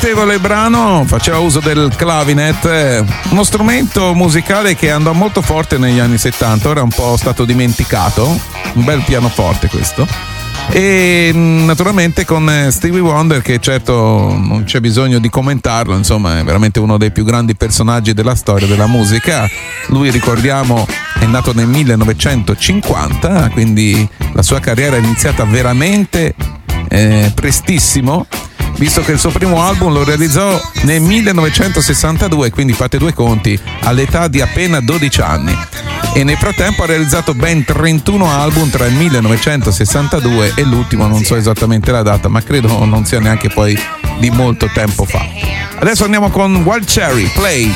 notevole brano, faceva uso del clavinet, uno strumento musicale che andò molto forte negli anni 70, ora è un po' stato dimenticato, un bel pianoforte questo. E naturalmente con Stevie Wonder, che certo non c'è bisogno di commentarlo, insomma è veramente uno dei più grandi personaggi della storia della musica. Lui, ricordiamo, è nato nel 1950, quindi la sua carriera è iniziata veramente prestissimo, visto che il suo primo album lo realizzò nel 1962, quindi fate due conti, all'età di appena 12 anni. E nel frattempo ha realizzato ben 31 album tra il 1962 e l'ultimo, non so esattamente la data, ma credo non sia neanche poi di molto tempo fa. Adesso andiamo con Wild Cherry, Play.